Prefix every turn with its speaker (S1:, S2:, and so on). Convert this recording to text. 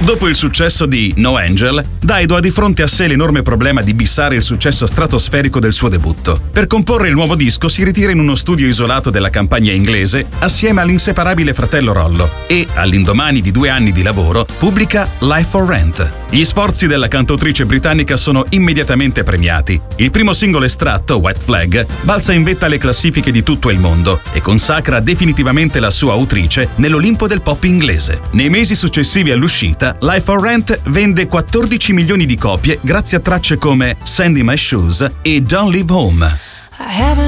S1: Dopo il successo di No Angel, Dido ha di fronte a sé l'enorme problema di bissare il successo stratosferico del suo debutto. Per comporre il nuovo disco si ritira in uno studio isolato della campagna inglese assieme all'inseparabile fratello Rollo e, all'indomani di 2 anni di lavoro, pubblica Life for Rent. Gli sforzi della cantautrice britannica sono immediatamente premiati. Il primo singolo estratto, White Flag, balza in vetta alle classifiche di tutto il mondo e consacra definitivamente la sua autrice nell'Olimpo del pop inglese. Nei mesi successivi all'uscita, Life for Rent vende 14 milioni di copie grazie a tracce come Sand in My Shoes e Don't Leave Home.